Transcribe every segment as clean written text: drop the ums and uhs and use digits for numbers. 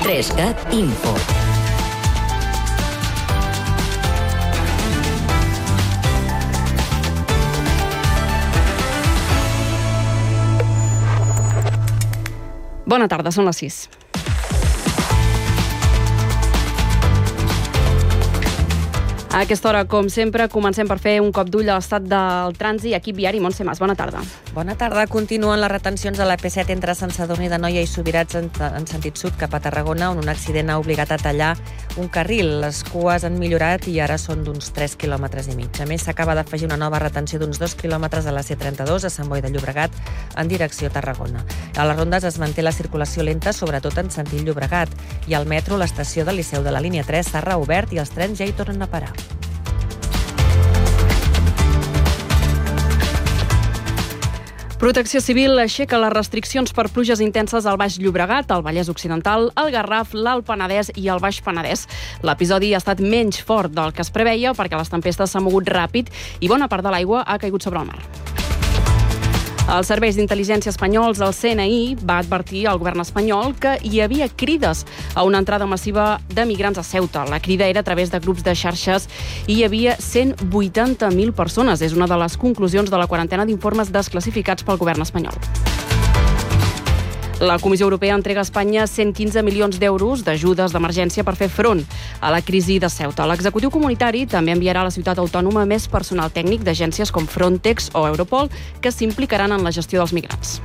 3cat Info. Bona tarda, són les 6. A aquesta hora, com sempre, comencem per fer un cop d'ull a l'estat del trànsit. Equip viari, Montse Mas, bona tarda. Bona tarda. Continuen les retencions a la P7 entre Sant Sadurní d'Anoia i Subirats en sentit sud cap a Tarragona, on un accident ha obligat a tallar un carril. Les cues han millorat i ara són d'uns 3,5 quilòmetres. A més, s'acaba d'afegir una nova retenció d'uns 2 quilòmetres a la C32 a Sant Boi de Llobregat en direcció a Tarragona. A les rondes es manté la circulació lenta, sobretot en sentit Llobregat. I al metro, l'estació del Liceu de la línia 3 s'ha reobert i els trens ja hi tornen a parar. Protecció Civil aixeca les restriccions per pluges intenses al Baix Llobregat, al Vallès Occidental, el Garraf, l'Alt Penedès i el Baix Penedès. L'episodi ha estat menys fort del que es preveia perquè les tempestes s'han mogut ràpid i bona part de l'aigua ha caigut sobre el mar. Els serveis d'intel·ligència espanyols, el CNI, va advertir al govern espanyol que hi havia crides a una entrada massiva de migrants a Ceuta. La crida era a través de grups de xarxes i hi havia 180.000 persones. És una de les conclusions de la quarantena d'informes desclassificats pel govern espanyol. La Comissió Europea entrega a Espanya 115 milions d'euros d'ajudes d'emergència per fer front a la crisi de Ceuta. L'executiu comunitari també enviarà a la ciutat autònoma més personal tècnic d'agències com Frontex o Europol que s'implicaran en la gestió dels migrants.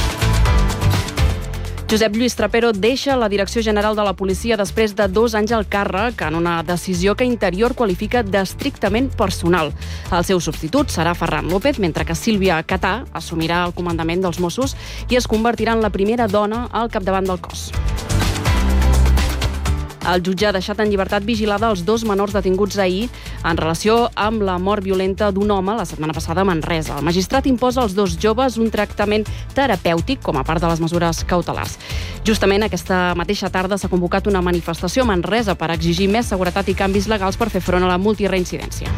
Josep Lluís Trapero deixa la Direcció General de la Policia després de 2 anys al càrrec en una decisió que Interior qualifica d'estrictament personal. El seu substitut serà Ferran López, mentre que Sílvia Catà assumirà el comandament dels Mossos i es convertirà en la primera dona al capdavant del cos. El jutge ha deixat en llibertat vigilada els 2 menors detinguts ahir en relació amb la mort violenta d'un home la setmana passada a Manresa. El magistrat imposa als 2 joves un tractament terapèutic com a part de les mesures cautelars. Justament aquesta mateixa tarda s'ha convocat una manifestació a Manresa per exigir més seguretat i canvis legals per fer front a la multireincidència.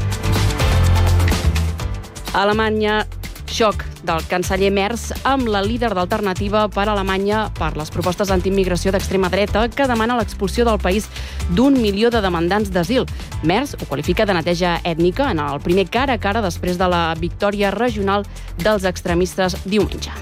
A Alemanya, xoc del canceller Merz amb la líder d'Alternativa per Alemanya per les propostes d'antiimmigració d'extrema dreta que demana l'expulsió del país d'1 milió de demandants d'asil. Merz ho qualifica de neteja ètnica en el primer cara a cara després de la victòria regional dels extremistes diumenge.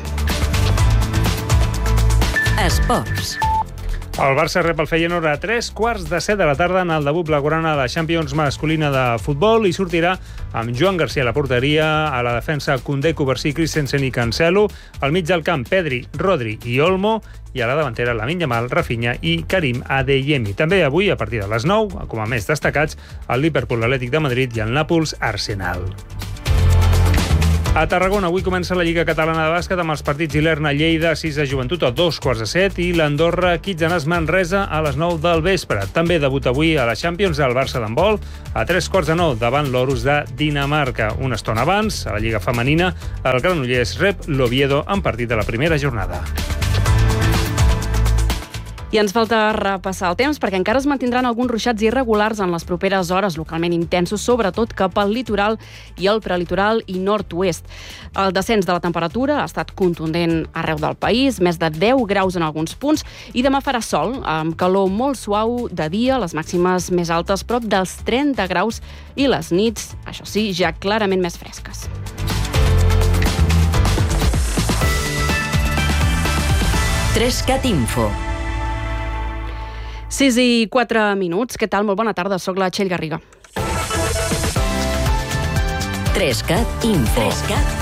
Esports. El Barça rep el Feyenoord a 15:45 de la tarda en el debut blaugrana de la Champions masculina de futbol i sortirà amb Joan Garcia a la porteria, a la defensa Koundé, Covarsí, Christensen i Cancelo, al mig del camp Pedri, Rodri i Olmo i a la davantera Lamine Yamal, Rafinha i Karim Adeyemi. També avui, a partir de les 9, com a més destacats, el Liverpool, l'Atlètic de Madrid i el Nàpols Arsenal. A Tarragona avui comença la Lliga Catalana de Bàsquet amb els partits Ilerna-Lleida, 6 de Joventut a 2:15 i l'Andorra-Kitsanàs Manresa a les 9 del vespre. També debut avui a la Champions del Barça d'handbol a 8:45 davant l'Orus de Dinamarca. Una estona abans, a la Lliga Femenina, el Granollers rep l'Oviedo en partit de la primera jornada. I ens falta repassar el temps perquè encara es mantindran alguns ruixats irregulars en les properes hores, localment intensos, sobretot cap al litoral i el prelitoral i nord-oest. El descens de la temperatura ha estat contundent arreu del país, més de 10 graus en alguns punts, i demà farà sol, amb calor molt suau de dia, les màximes més altes prop dels 30 graus i les nits, això sí, ja clarament més fresques. Trescat Info. 6:04. Què tal? Molt bona tarda. Soc la Txell Garriga. Trescat Info.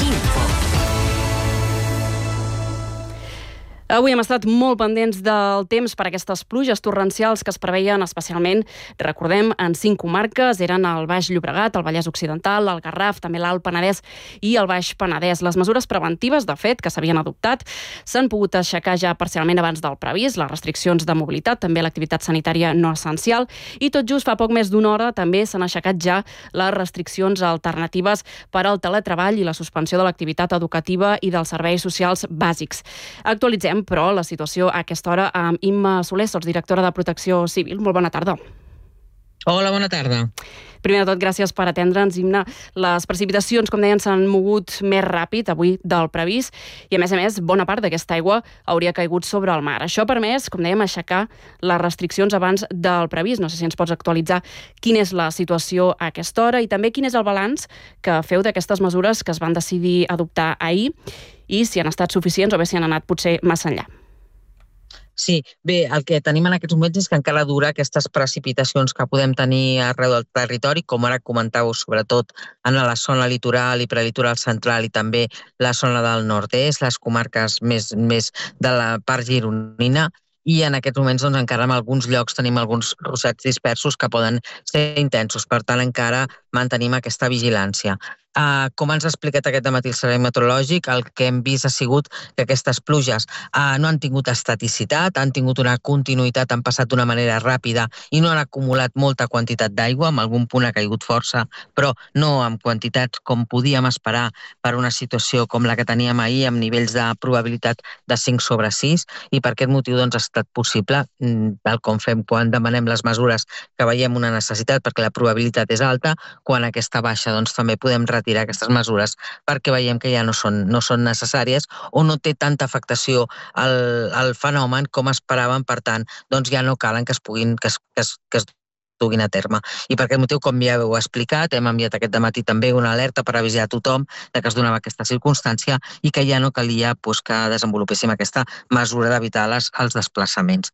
Avui hem estat molt pendents del temps per aquestes pluges torrencials que es preveien especialment, recordem, en 5 comarques, eren el Baix Llobregat, el Vallès Occidental, el Garraf, també l'Alt Penedès i el Baix Penedès. Les mesures preventives, de fet, que s'havien adoptat, s'han pogut aixecar ja parcialment abans del previst, les restriccions de mobilitat, també l'activitat sanitària no essencial, i tot just fa poc més d'una hora també s'han aixecat ja les restriccions alternatives per al teletreball i la suspensió de l'activitat educativa i dels serveis socials bàsics. Actualitzem però la situació a aquesta hora amb Imma Soler, sotsdirectora de Protecció Civil. Molt bona tarda. Hola, bona tarda. Primer de tot, gràcies per atendre'ns, Imna. Les precipitacions, com deien, s'han mogut més ràpid avui del previst i, a més, bona part d'aquesta aigua hauria caigut sobre el mar. Això ha permès, com dèiem, aixecar les restriccions abans del previst. No sé si ens pots actualitzar quina és la situació a aquesta hora i també quin és el balanç que feu d'aquestes mesures que es van decidir adoptar ahir i si han estat suficients o bé si han anat potser massa enllà. Sí, bé, el que tenim en aquests moments és que encara dura aquestes precipitacions que podem tenir arreu del territori, com ara comentàveu, sobretot en la zona litoral i prelitoral central i també la zona del nord-est, les comarques més de la part gironina, i en aquests moments encara en alguns llocs tenim alguns ruixats dispersos que poden ser intensos, per tant encara mantenim aquesta vigilància. Com ens ha explicat aquest dematí el Servei Meteorològic, el que hem vist ha sigut que aquestes pluges no han tingut estaticitat, han tingut una continuïtat, han passat d'una manera ràpida i no han acumulat molta quantitat d'aigua, en algun punt ha caigut força, però no amb quantitats com podíem esperar per una situació com la que teníem ahir, amb nivells de probabilitat de 5 sobre 6, i per aquest motiu ha estat possible, tal com fem quan demanem les mesures, que veiem una necessitat perquè la probabilitat és alta, quan aquesta baixa també podem retirar aquestes mesures perquè veiem que ja no són necessàries o no té tanta afectació al fenomen com esperàvem, per tant, ja no calen que es duguin a terme. I per aquest motiu, com ja heu explicat, hem enviat aquest dematí també una alerta per avisar a tothom que es donava aquesta circumstància i que ja no calia que desenvolupéssim aquesta mesura d'evitar els desplaçaments.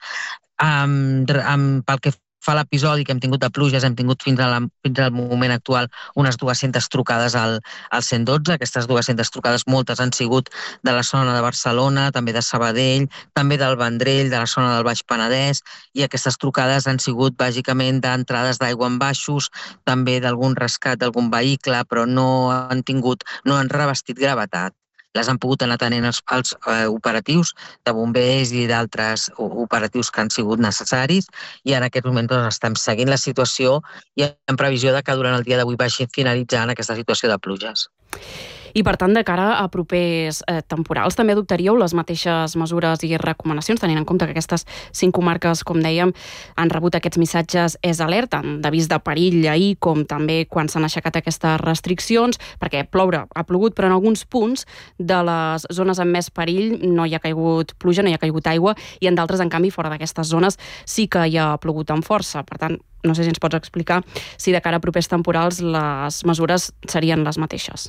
Pel que fa l'episodi que hem tingut de pluges, hem tingut fins al moment actual unes 200 trucades al 112. Aquestes 200 trucades, moltes han sigut de la zona de Barcelona, també de Sabadell, també del Vendrell, de la zona del Baix Penedès, i aquestes trucades han sigut bàsicament d'entrades d'aigua en baixos, també d'algun rescat d'algun vehicle, però no han revestit gravetat. Les han pogut anar atenent els operatius de bombers i d'altres operatius que han sigut necessaris, i en aquest moment estem seguint la situació i en previsió de que durant el dia d'avui vagi finalitzant aquesta situació de pluges. I, per tant, de cara a propers temporals, també adoptaríeu les mateixes mesures i recomanacions, tenint en compte que aquestes 5 comarques, com dèiem, han rebut aquests missatges d'alerta, d'avís de perill ahir, com també quan s'han aixecat aquestes restriccions, perquè ha plogut, però en alguns punts de les zones amb més perill no hi ha caigut pluja, no hi ha caigut aigua, i en d'altres, en canvi, fora d'aquestes zones sí que hi ha plogut amb força. Per tant, no sé si ens pots explicar si de cara a propers temporals les mesures serien les mateixes.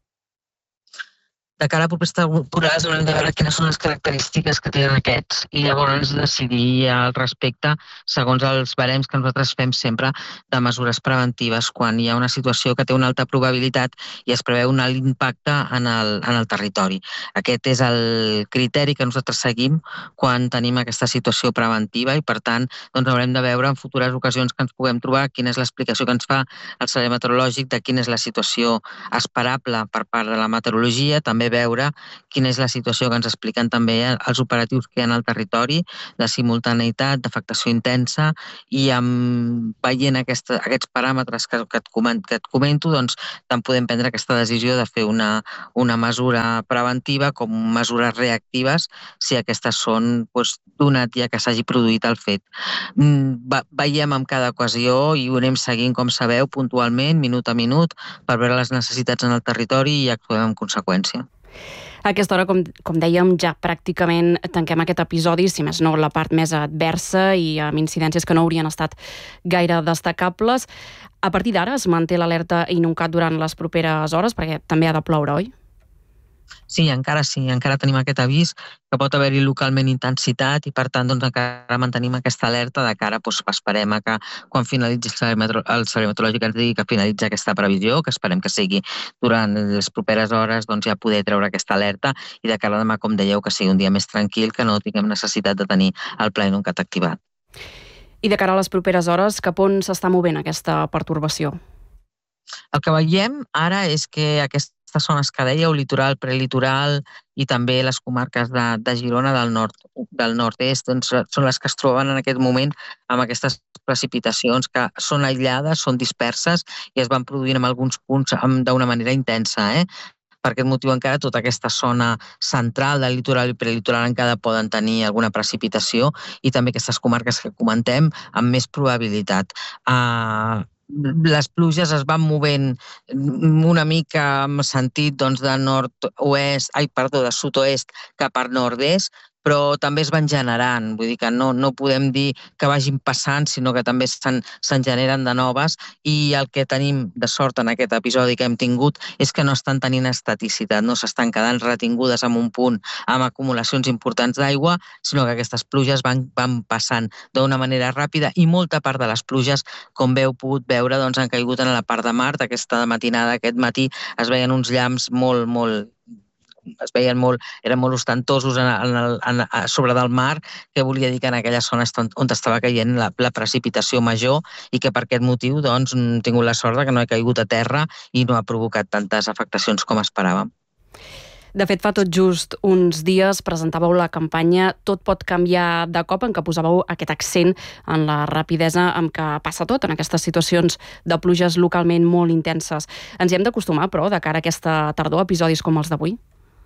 De cara a propers temporals haurem de veure quines són les característiques que tenen aquests i llavors decidir al respecte segons els barems que nosaltres fem sempre de mesures preventives quan hi ha una situació que té una alta probabilitat i es preveu un alt impacte en el territori. Aquest és el criteri que nosaltres seguim quan tenim aquesta situació preventiva i, per tant, haurem de veure en futures ocasions que ens puguem trobar quina és l'explicació que ens fa el Servei Meteorològic de quina és la situació esperable per part de la meteorologia, també veure quina és la situació que ens expliquen també els operatius que hi ha al territori de simultaneïtat, d'afectació intensa, i veient aquests paràmetres que et comento, tant podem prendre aquesta decisió de fer una mesura preventiva com mesures reactives si aquestes són donat ja que s'hagi produït el fet. Veiem en cada ocasió i ho anem seguint, com sabeu, puntualment, minut a minut, per veure les necessitats en el territori i actuem en conseqüència. A aquesta hora, com dèiem, ja pràcticament tanquem aquest episodi, si més no la part més adversa i amb incidències que no haurien estat gaire destacables. A partir d'ara es manté l'alerta INUNCAT durant les properes hores, perquè també ha de ploure, oi? Sí, encara tenim aquest avís que pot haver-hi localment intensitat i, per tant, encara mantenim aquesta alerta de cara, esperem que quan finalitzi el Servei Meteorològic ens digui que finalitza aquesta previsió, que esperem que sigui durant les properes hores, ja poder treure aquesta alerta i de cara a demà, com dèieu, que sigui un dia més tranquil, que no tinguem necessitat de tenir el Pla INUNCAT activat. I de cara a les properes hores, cap on s'està movent aquesta pertorbació? El que veiem ara és que aquestes zones que dèieu, litoral, prelitoral i també les comarques de Girona del nord-est, són les que es troben en aquest moment amb aquestes precipitacions que són aïllades, són disperses i es van produint en alguns punts d'una manera intensa. Per aquest motiu encara tota aquesta zona central del litoral i prelitoral encara poden tenir alguna precipitació i també aquestes comarques que comentem amb més probabilitat. Les pluges es van movent una mica en sentit de sud-oest cap al nord-est, però també es van generant, vull dir que no podem dir que vagin passant, sinó que també se'n generen de noves, i el que tenim de sort en aquest episodi que hem tingut és que no estan tenint estaticitat, no s'estan quedant retingudes en un punt amb acumulacions importants d'aigua, sinó que aquestes pluges van passant d'una manera ràpida i molta part de les pluges, com heu pogut veure, han caigut en la part de mar. Aquesta matinada, aquest matí, es veien uns llamps eren molt ostentosos sobre del mar, que volia dir que en aquella zona on estava caient la precipitació major i que per aquest motiu hem tingut la sort que no ha caigut a terra i no ha provocat tantes afectacions com esperàvem. De fet, fa tot just uns dies presentàveu la campanya Tot pot canviar de cop, en què posàveu aquest accent en la rapidesa amb què passa tot en aquestes situacions de pluges localment molt intenses. Ens hi hem d'acostumar, però, de cara a aquesta tardor, episodis com els d'avui?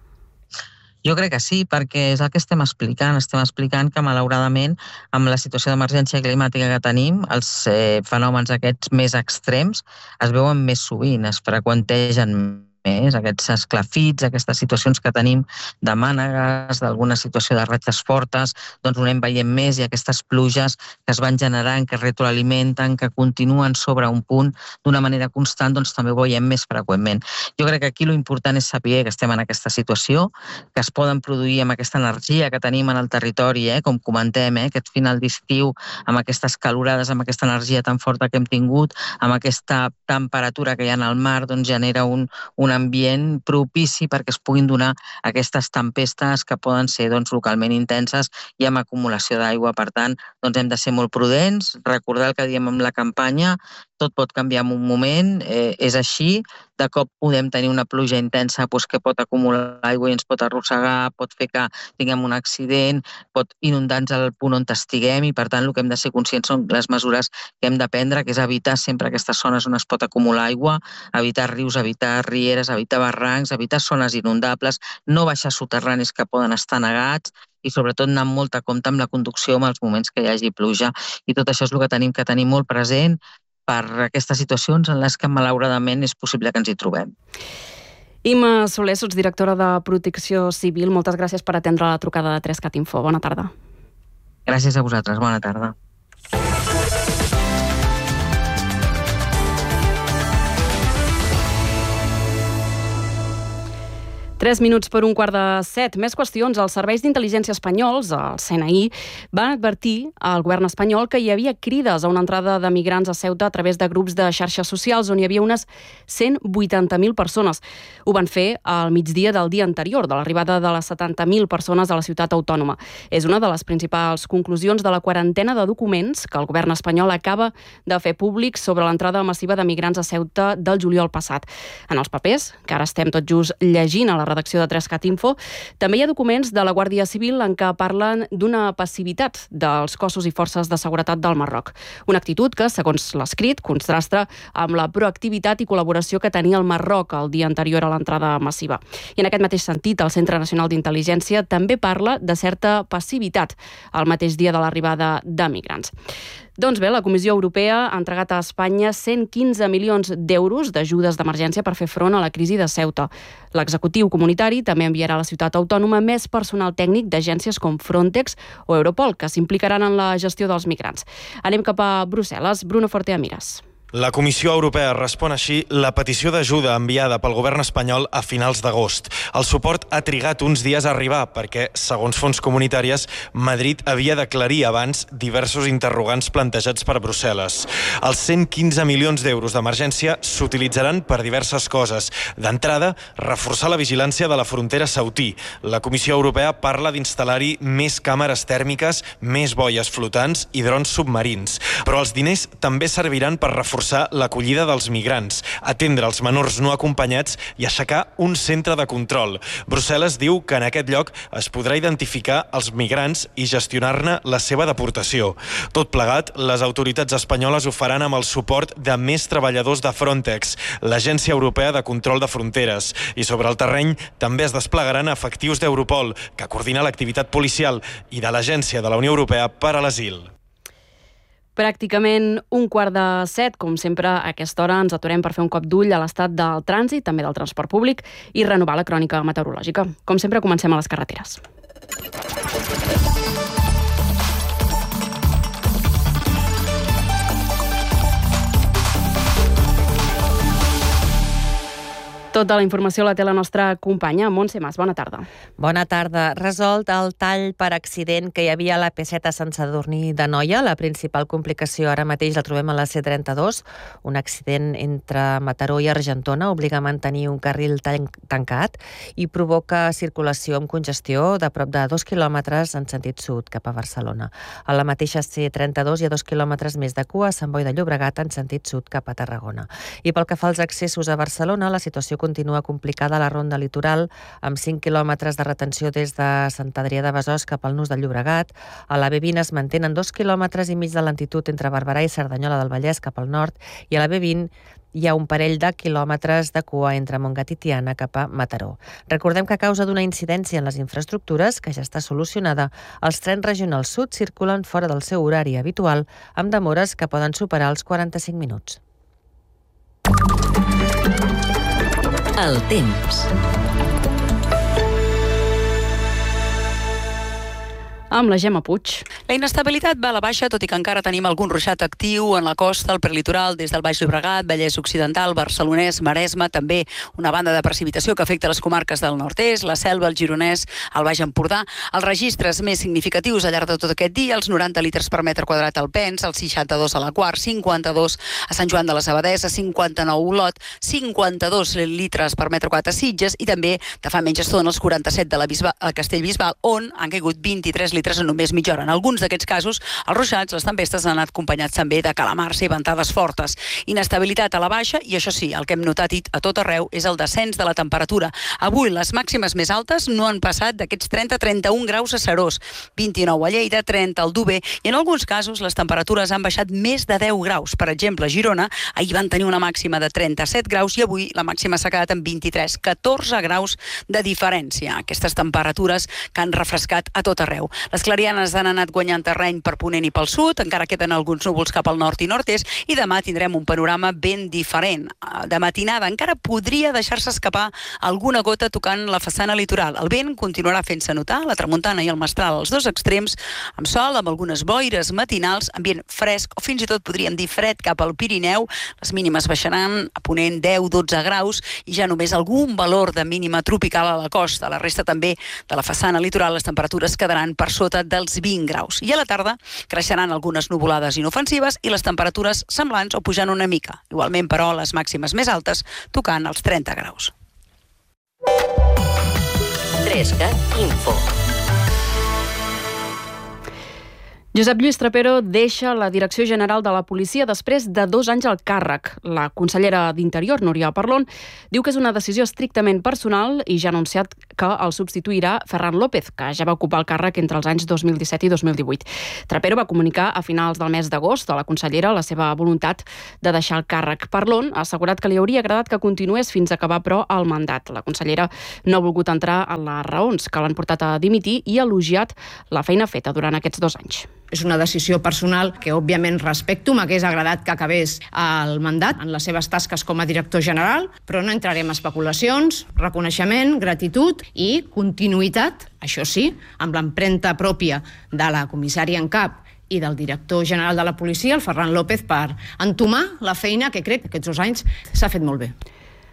Jo crec que sí, perquè és el que estem explicant. Estem explicant que, malauradament, amb la situació d'emergència climàtica que tenim, els fenòmens aquests més extrems es veuen més sovint, es freqüentegen més, aquests esclafits, aquestes situacions que tenim de mànegues, d'alguna situació de ratxes fortes, ho anem veient més, i aquestes pluges que es van generant, que retroalimenten, que continuen sobre un punt d'una manera constant, també ho veiem més freqüentment. Jo crec que aquí l'important és saber que estem en aquesta situació, que es poden produir amb aquesta energia que tenim en el territori, com comentem, aquest final d'estiu, amb aquestes calorades, amb aquesta energia tan forta que hem tingut, amb aquesta temperatura que hi ha al mar, genera un ambient propici perquè es puguin donar aquestes tempestes que poden ser localment intenses i amb acumulació d'aigua. Per tant, hem de ser molt prudents, recordar el que diem amb la campanya, tot pot canviar en un moment, és així, de cop podem tenir una pluja intensa que pot acumular aigua i ens pot arrossegar, pot fer que tinguem un accident, pot inundar-nos al punt on estiguem, i per tant el que hem de ser conscients són les mesures que hem de prendre, que és evitar sempre aquestes zones on es pot acumular aigua, evitar rius, evitar rieres, evitar barrancs, evitar zones inundables, no baixar soterranis que poden estar negats, i sobretot anar amb molta compte amb la conducció en els moments que hi hagi pluja. I tot això és el que tenim que tenir molt present per aquestes situacions en les que malauradament és possible que ens hi trobem. Imma Soler, sotsdirectora de Protecció Civil, moltes gràcies per atendre la trucada de 3CAT Info. Bona tarda. Gràcies a vosaltres, bona tarda. 3 minuts per 6:15. Més qüestions. Els serveis d'intel·ligència espanyols, el CNI, van advertir al govern espanyol que hi havia crides a una entrada de migrants a Ceuta a través de grups de xarxes socials on hi havia unes 180.000 persones. Ho van fer al migdia del dia anterior, de l'arribada de les 70.000 persones a la ciutat autònoma. És una de les principals conclusions de la quarantena de documents que el govern espanyol acaba de fer públics sobre l'entrada massiva de migrants a Ceuta del juliol passat. En els papers, que ara estem tot just llegint a la redacció de 3CAT Info, també hi ha documents de la Guàrdia Civil en què parlen d'una passivitat dels cossos i forces de seguretat del Marroc. Una actitud que, segons l'escrit, contrasta amb la proactivitat i col·laboració que tenia el Marroc el dia anterior a l'entrada massiva. I en aquest mateix sentit, el Centre Nacional d'Intel·ligència també parla de certa passivitat el mateix dia de l'arribada de migrants. Doncs bé, la Comissió Europea ha entregat a Espanya 115 milions d'euros d'ajudes d'emergència per fer front a la crisi de Ceuta. L'executiu comunitari també enviarà a la ciutat autònoma més personal tècnic d'agències com Frontex o Europol, que s'implicaran en la gestió dels migrants. Anem cap a Brussel·les. Bruno Fortea-Miras. La Comissió Europea respon així la petició d'ajuda enviada pel govern espanyol a finals d'agost. El suport ha trigat uns dies a arribar perquè, segons fonts comunitàries, Madrid havia d'aclarir abans diversos interrogants plantejats per Brussel·les. Els 115 milions d'euros d'emergència s'utilitzaran per diverses coses. D'entrada, reforçar la vigilància de la frontera sautí. La Comissió Europea parla d'instal·lar-hi més càmeres tèrmiques, més boies flotants i drons submarins. Però els diners també serviran per reforçar reforçar l'acollida dels migrants, atendre els menors no acompanyats i aixecar un centre de control. Brussel·les diu que en aquest lloc es podrà identificar els migrants i gestionar-ne la seva deportació. Tot plegat, les autoritats espanyoles ho faran amb el suport de més treballadors de Frontex, l'Agència Europea de Control de Fronteres. I sobre el terreny també es desplegaran efectius d'Europol, que coordina l'activitat policial, i de l'Agència de la Unió Europea per a l'Asil. Pràcticament 6:15, com sempre, a aquesta hora ens aturem per fer un cop d'ull a l'estat del trànsit, també del transport públic, i renovar la crònica meteorològica. Com sempre, comencem a les carreteres. Tota la informació la té la nostra companya, Montse Mas. Bona tarda. Bona tarda. Resolt el tall per accident que hi havia a la P7 a Sant Sadurní d'Anoia. La principal complicació ara mateix la trobem a la C32. Un accident entre Mataró i Argentona obliga a mantenir un carril tancat i provoca circulació amb congestió de prop de 2 quilòmetres en sentit sud cap a Barcelona. A la mateixa C32 hi ha 2 quilòmetres més de cua a Sant Boi de Llobregat en sentit sud cap a Tarragona. I pel que fa als accessos a Barcelona, la situació continua complicada a la ronda litoral, amb 5 quilòmetres de retenció des de Sant Adrià de Besòs cap al nus de Llobregat. A la B20 es mantenen 2 quilòmetres i mig de lentitud entre Barberà i Cerdanyola del Vallès cap al nord, i a la B20 hi ha un parell de quilòmetres de cua entre Montgat i Tiana cap a Mataró. Recordem que a causa d'una incidència en les infraestructures, que ja està solucionada, els trens regionals sud circulen fora del seu horari habitual, amb demores que poden superar els 45 minuts. El temps. Amb la Gemma Puig. La inestabilitat va a la baixa, tot i que encara tenim algun ruixat actiu en la costa, el prelitoral, des del Baix Llobregat, Vallès Occidental, Barcelonès, Maresme, també una banda de precipitació que afecta les comarques del nord-est, la Selva, el Gironès, el Baix Empordà. Els registres més significatius al llarg de tot aquest dia, els 90 litres per metre quadrat al Pens, els 62 a la Quart, 52 a Sant Joan de les Abadesses, 59 a Olot, 52 litres per metre quadrat a Sitges i també de fa menys estona els 47 de la Castellbisbal, on han caigut 23 litres en només mitja hora. En alguns d'aquests casos, els ruixats, les tempestes han anat acompanyats també de calamarsa i ventades fortes. Inestabilitat a la baixa i, això sí, el que hem notat a tot arreu és el descens de la temperatura. Avui les màximes més altes no han passat d'aquests 30-31 graus a Serós, 29 a Lleida, 30 al Dober, i en alguns casos les temperatures han baixat més de 10 graus. Per exemple, a Girona, ahir van tenir una màxima de 37 graus i avui la màxima s'ha quedat en 23, 14 graus de diferència. Aquestes temperatures que han refrescat a tot arreu. Les clarianes han anat guanyant terreny per ponent i pel sud, encara queden alguns núvols cap al nord i nord-est, i demà tindrem un panorama ben diferent. De matinada encara podria deixar-se escapar alguna gota tocant la façana litoral. El vent continuarà fent-se notar, la tramuntana i el mestral als dos extrems, amb sol, amb algunes boires matinals, ambient fresc, o fins i tot podríem dir fred cap al Pirineu. Les mínimes baixaran a ponent 10-12 graus i ja només algun valor de mínima tropical a la costa. La resta també de la façana litoral, les temperatures quedaran per sota dels 20 graus. I a la tarda creixeran algunes nuvolades inofensives i les temperatures semblants o pujant una mica. Igualment, però, les màximes més altes tocant els 30 graus. 3CAT Info. Josep Lluís Trapero deixa la Direcció General de la Policia després de 2 anys al càrrec. La consellera d'Interior, Núria Parlon, diu que és una decisió estrictament personal i ja ha anunciat que el substituirà Ferran López, que ja va ocupar el càrrec entre els anys 2017 i 2018. Trapero va comunicar a finals del mes d'agost a la consellera la seva voluntat de deixar el càrrec. Parlon ha assegurat que li hauria agradat que continués fins a acabar, però, el mandat. La consellera no ha volgut entrar en les raons que l'han portat a dimitir i ha elogiat la feina feta durant aquests 2 anys. És una decisió personal que, òbviament, respecto. M'hagués agradat que acabés el mandat en les seves tasques com a director general, però no entrarem en especulacions, reconeixement, gratitud i continuïtat, això sí, amb l'empremta pròpia de la comissària en cap i del director general de la policia, el Ferran López, per entomar la feina que crec que aquests 2 anys s'ha fet molt bé.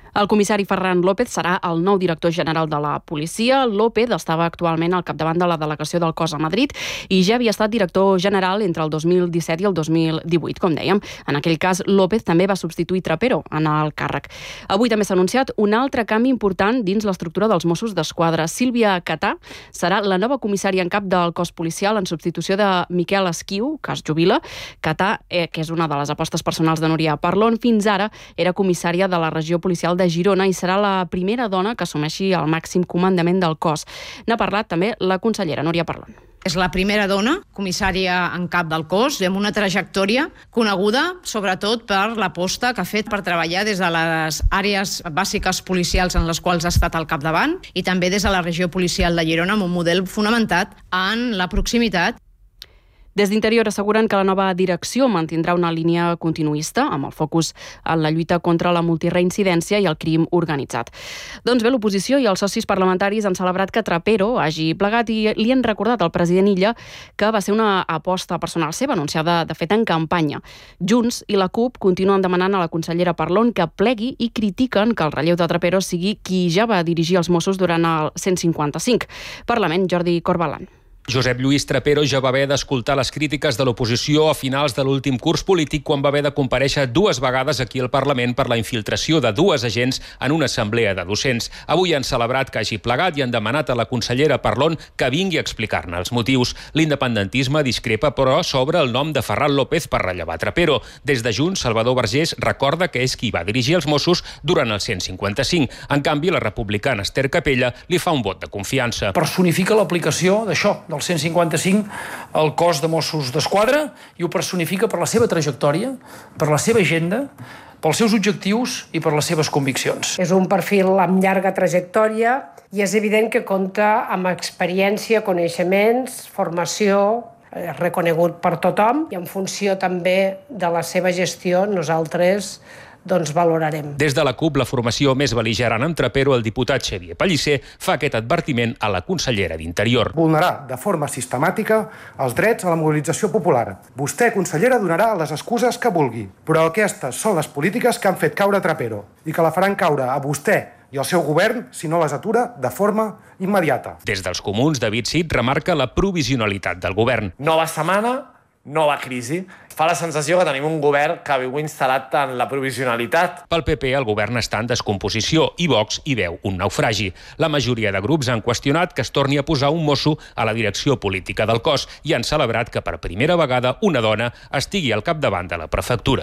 El comissari Ferran López serà el nou director general de la policia. López estava actualment al capdavant de la delegació del cos a Madrid i ja havia estat director general entre el 2017 i el 2018, com dèiem. En aquell cas, López també va substituir Trapero en el càrrec. Avui també s'ha anunciat un altre canvi important dins l'estructura dels Mossos d'Esquadra. Sílvia Catà serà la nova comissària en cap del cos policial en substitució de Miquel Esquiu, que es jubila. Catà, que és una de les apostes personals de Núria Parlon, fins ara era comissària de la regió policial de Girona i serà la primera dona que assumeixi el màxim comandament del cos. N'ha parlat també la consellera Núria Parlon. És la primera dona comissària en cap del cos, amb una trajectòria coneguda sobretot per l'aposta que ha fet per treballar des de les àrees bàsiques policials en les quals ha estat al capdavant i també des de la regió policial de Girona amb un model fonamentat en la proximitat. Des d'Interior asseguren que la nova direcció mantindrà una línia continuista amb el focus en la lluita contra la multireincidència i el crim organitzat. Doncs bé, l'oposició i els socis parlamentaris han celebrat que Trapero hagi plegat i li han recordat al president Illa que va ser una aposta personal seva, anunciada de fet en campanya. Junts i la CUP continuen demanant a la consellera Parlon que plegui i critiquen que el relleu de Trapero sigui qui ja va dirigir els Mossos durant el 155. Parlament, Jordi Corbalan. Josep Lluís Trapero ja va haver d'escoltar les crítiques de l'oposició a finals de l'últim curs polític quan va haver de comparèixer 2 vegades aquí al Parlament per la infiltració de 2 agents en una assemblea de docents. Avui han celebrat que hagi plegat i han demanat a la consellera Parlon que vingui a explicar-ne els motius. L'independentisme discrepa, però, sobre el nom de Ferran López per rellevar Trapero. Des de Junts, Salvador Vergés recorda que és qui va dirigir els Mossos durant el 155. En canvi, la republicana Esther Capella li fa un vot de confiança. Personifica l'aplicació d'això, del 155 al cos de Mossos d'Esquadra i ho personifica per la seva trajectòria, per la seva agenda, pels seus objectius i per les seves conviccions. És un perfil amb llarga trajectòria i és evident que compta amb experiència, coneixements, formació, reconegut per tothom i en funció també de la seva gestió nosaltres valorarem. Des de la CUP, la formació més bel·ligerant amb Trapero, el diputat Xavier Pellicer, fa aquest advertiment a la consellera d'Interior. Vulnerar de forma sistemàtica els drets a la mobilització popular. Vostè, consellera, donarà les excuses que vulgui, però aquestes són les polítiques que han fet caure Trapero i que la faran caure a vostè i al seu govern si no les atura de forma immediata. Des dels comuns, David Cid remarca la provisionalitat del govern. Nova setmana, nova crisi. Fa la sensació que tenim un govern que viu instal·lat en la provisionalitat. Pel PP, el govern està en descomposició i Vox hi veu un naufragi. La majoria de grups han qüestionat que es torni a posar un mosso a la direcció política del cos i han celebrat que per primera vegada una dona estigui al capdavant de la prefectura.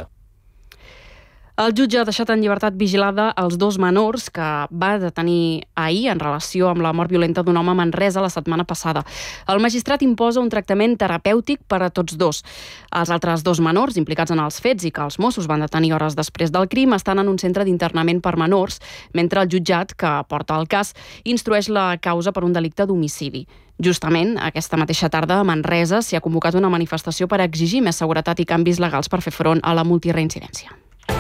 El jutge ha deixat en llibertat vigilada els 2 menors que va detenir ahir en relació amb la mort violenta d'un home a Manresa la setmana passada. El magistrat imposa un tractament terapèutic per a tots 2. Els altres 2 menors implicats en els fets i que els Mossos van detenir hores després del crim estan en un centre d'internament per menors, mentre el jutjat que porta el cas instrueix la causa per un delicte d'homicidi. Justament, aquesta mateixa tarda a Manresa s'hi ha convocat una manifestació per exigir més seguretat i canvis legals per fer front a la multireincidència.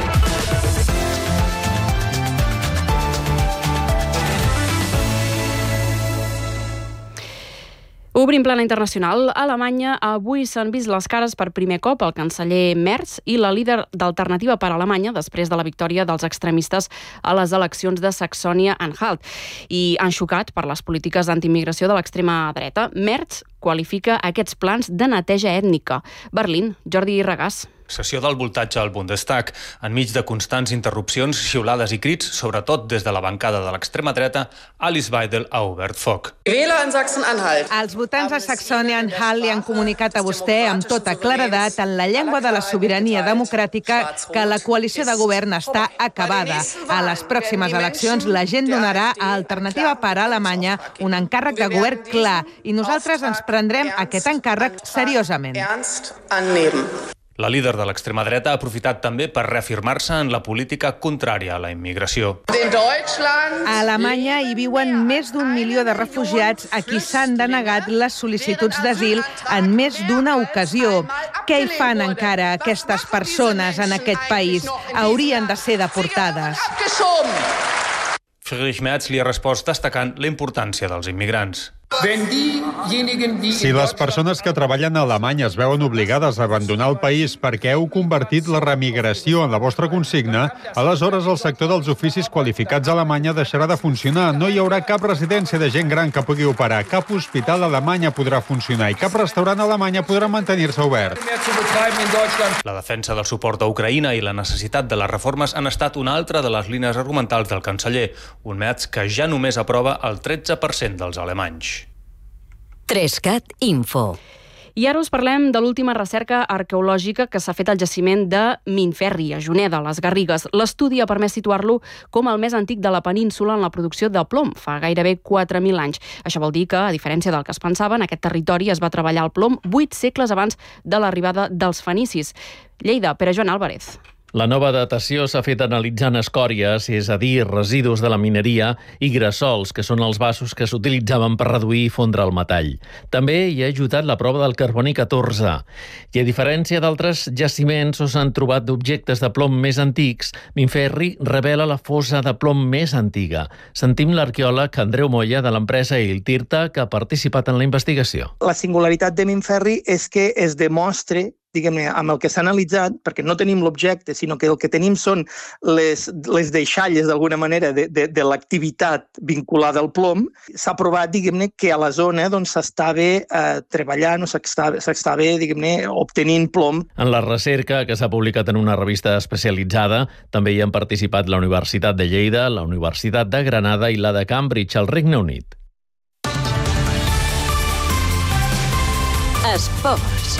Obrim plana internacional. A Alemanya avui s'han vist les cares per primer cop el canceller Merz i la líder d'Alternativa per Alemanya després de la victòria dels extremistes a les eleccions de Saxònia-Anhalt i han xocat per les polítiques d'antiimigració de l'extrema dreta. Merz qualifica aquests plans de neteja ètnica. Berlín, Jordi Regàs. Sessió del voltatge al Bundestag, enmig de constants interrupcions, xiulades i crits, sobretot des de la bancada de l'extrema dreta, Alice Weidel ha obert foc. Els votants a Saxònia-Anhalt li han comunicat a vostè amb tota claredat en la llengua de la sobirania democràtica que la coalició de govern està acabada. A les pròximes eleccions la gent donarà a Alternativa per Alemanya un encàrrec de govern clar i nosaltres ens prendrem aquest encàrrec seriosament. La líder de l'extrema dreta ha aprofitat també per reafirmar-se en la política contrària a la immigració. A Alemanya hi viuen més d'1 milió de refugiats a qui s'han denegat les sol·licituds d'asil en més d'una ocasió. Què hi fan encara aquestes persones en aquest país? Haurien de ser deportades. Friedrich Merz li ha respost destacant la importància dels immigrants. Si les persones que treballen a Alemanya es veuen obligades a abandonar el país perquè heu convertit la remigració en la vostra consigna, aleshores el sector dels oficis qualificats a Alemanya deixarà de funcionar. No hi haurà cap residència de gent gran que pugui operar, cap hospital a Alemanya podrà funcionar i cap restaurant a Alemanya podrà mantenir-se obert. La defensa del suport a Ucraïna i la necessitat de les reformes han estat una altra de les línies argumentals del canceller, un Merz que ja només aprova el 13% dels alemanys. 3cat Info. I ara us parlem de l'última recerca arqueològica que s'ha fet al jaciment de Minferri, a Juneda, a les Garrigues. L'estudi ha permès situar-lo com el més antic de la península en la producció de plom, fa gairebé 4.000 anys. Això vol dir que, a diferència del que es pensava, en aquest territori es va treballar el plom 8 segles abans de l'arribada dels fenicis. Lleida, Pere Joan Álvarez. La nova datació s'ha fet analitzant escòries, és a dir, residus de la mineria, i gressols, que són els vasos que s'utilitzaven per reduir i fondre el metall. També hi ha ajudat la prova del carboni 14. I a diferència d'altres jaciments on s'han trobat objectes de plom més antics, Minferri revela la fossa de plom més antiga. Sentim l'arqueòleg Andreu Moya de l'empresa Iltirta, que ha participat en la investigació. La singularitat de Minferri és que es demostre, diguem-ne, amb el que s'ha analitzat, perquè no tenim l'objecte, sinó que el que tenim són les deixalles, d'alguna manera, de l'activitat vinculada al plom, s'ha provat, diguem-ne, que a la zona s'estava treballant o s'estava, diguem-ne, obtenint plom. En la recerca, que s'ha publicat en una revista especialitzada, també hi han participat la Universitat de Lleida, la Universitat de Granada i la de Cambridge, al Regne Unit. Esports.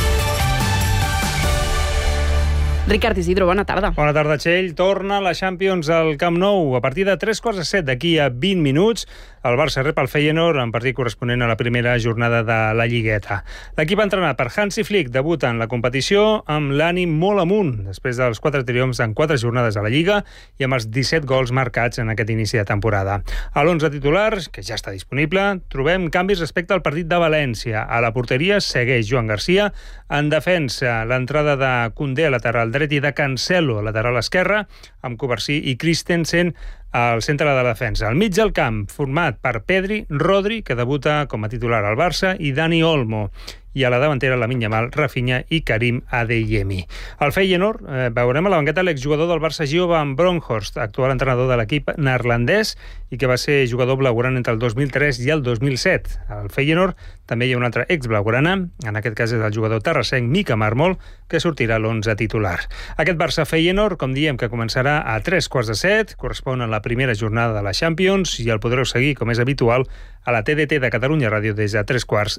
Ricard Isidro, bona tarda. Bona tarda, Txell. Torna la Champions al Camp Nou. A partir de 3:15 d'aquí a 20 minuts, el Barça rep el Feyenoord en partit corresponent a la primera jornada de la Lligueta. L'equip entrenat per Hansi Flick debuta en la competició amb l'ànim molt amunt, després dels 4 triomfs en 4 jornades a la Lliga i amb els 17 gols marcats en aquest inici de temporada. A l'11 titulars, que ja està disponible, trobem canvis respecte al partit de València. A la porteria segueix Joan Garcia. En defensa, l'entrada de Koundé a lateral dret i de Cancelo a lateral esquerra, amb Covarsí i Christensen al centre de la defensa. Al mig del camp, format per Pedri, Rodri, que debuta com a titular al Barça, i Dani Olmo. I a la davantera, Lamine Yamal, Rafinha i Karim Adeyemi. Al Feyenoord veurem a la banqueta l'exjugador del Barça Gio van Bronckhorst, actual entrenador de l'equip neerlandès i que va ser jugador blaugrana entre el 2003 i el 2007. Al Feyenoord també hi ha un altre ex-blaugrana, en aquest cas és el jugador terrassenc Mika Marmol, que sortirà a l'11 titular. Aquest Barça-Feyenoord, com diem, que començarà a 3:15, correspon a la primera jornada de la Champions i el podreu seguir, com és habitual, a la TDT de Catalunya Ràdio des de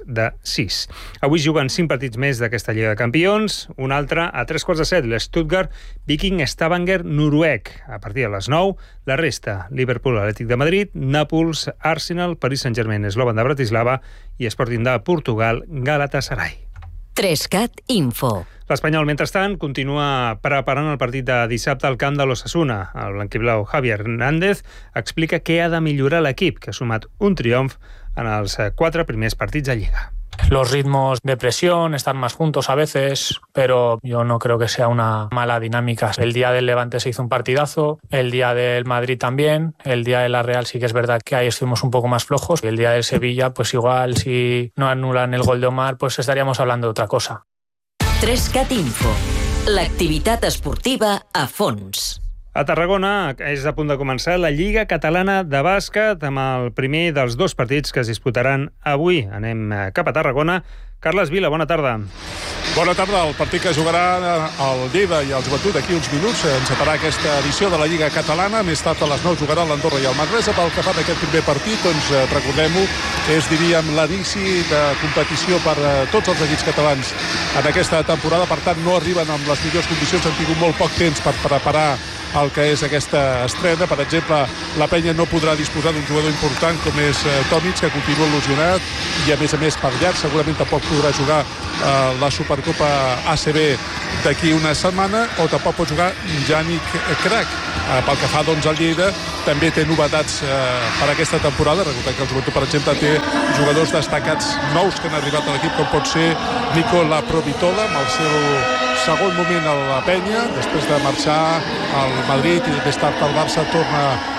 3:45. Avui juguen 5 partits més d'aquesta Lliga de Campions, un altre a 3:15, l'Stuttgart Viking Stavanger noruec. A partir de les 9, la resta, Liverpool Atlètic de Madrid, Nàpols, Arsenal, Paris Saint-Germain, Slovan de Bratislava i Sporting de Portugal, Galatasaray. 3cat Info. L'Espanyol, mentrestant, continua preparant el partit de dissabte al camp de l'Osasuna. El blanquiblau Javier Hernández explica què ha de millorar l'equip, que ha sumat un triomf en els 4 primers partits de Lliga. Los ritmos de presión están más juntos a veces, pero yo no creo que sea una mala dinámica. El día del Levante se hizo un partidazo, el día del Madrid también, el día de la Real sí que es verdad que ahí estuvimos un poco más flojos, y el día del Sevilla, pues igual si no anulan el gol de Omar, pues estaríamos hablando de otra cosa. 3cat Info. L'activitat esportiva a fons. A Tarragona és a punt de començar la Lliga Catalana de Bàsquet amb el primer dels 2 partits que es disputaran avui. Anem cap a Tarragona. Carles Vila, bona tarda. Bona tarda. El partit que jugarà el Lleida i el Joventut d'aquí uns minuts encetarà aquesta edició de la Lliga Catalana. Més tard a les 9 jugarà l'Andorra i el Manresa. Pel que fa d'aquest primer partit, doncs recordem-ho, és, diríem, l'inici de competició per tots els equips catalans en aquesta temporada. Per tant, no arriben amb les millors condicions. Han tingut molt poc temps per preparar el que és aquesta estrena. Per exemple, la Penya no podrà disposar d'un jugador important com és Tomic, que continua il·lusionat i a més per llarg segurament tampoc podrà jugar la Supercopa ACB d'aquí una setmana, o tampoc pot jugar Yannick Crac. Pel que fa doncs al Lleida, també té novetats per aquesta temporada. Recordem que el Joventut, per exemple, té jugadors destacats nous que han arribat a l'equip, com pot ser Nicola Provitola, amb el seu segon moment a la Penya, després de marxar al Madrid i més tard al Barça, torna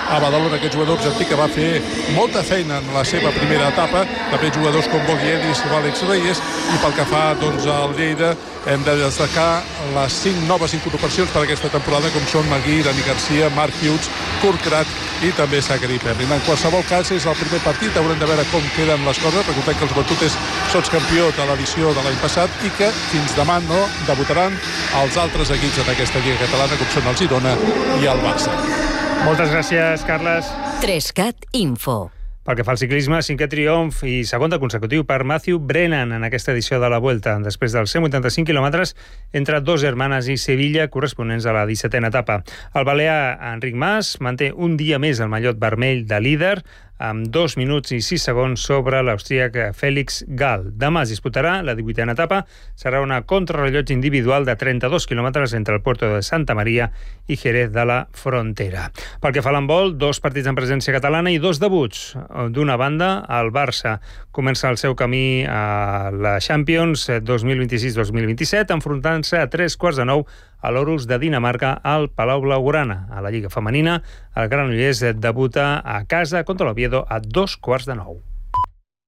a Badalona. Aquest jugador argentí que va fer molta feina en la seva primera etapa, també jugadors com Bogui Ellis o Àlex Reyes, i pel que fa al Lleida hem de destacar les 5 noves incorporacions per aquesta temporada, com són Magui, Dani Garcia, Marc Hughes, Kurt Krat i també Zachary Perrin. En qualsevol cas, és el primer partit, haurem de veure com queden les coses. Recordem que els Joventut és sotscampió de l'edició de l'any passat i que fins demà no debutaran els altres equips en aquesta Lliga Catalana, com són el Girona i el Barça. Moltes gràcies, Carles. 3CAT Info. Pel que fa al ciclisme, 5è triomf i segon de consecutiu per Matthew Brennan en aquesta edició de la Vuelta, després dels 185 quilòmetres entre Dos Hermanes i Sevilla, corresponents a la 17a etapa. El balear Enric Mas manté un dia més el mallot vermell de líder, amb 2 minuts i 6 segons sobre l'austríac Félix Gall. Demà es disputarà la 18a etapa. Serà una contrarrellotge individual de 32 quilòmetres entre el Puerto de Santa Maria i Jerez de la Frontera. Pel que fa a l'handbol, 2 partits en presència catalana i 2 debuts. D'una banda, el Barça comença el seu camí a la Champions 2026-2027, enfrontant-se a 9:15 a l'Orus de Dinamarca al Palau Blaugrana. A la Lliga Femenina, el Granollers debuta a casa contra l'Oviedo a 8:15.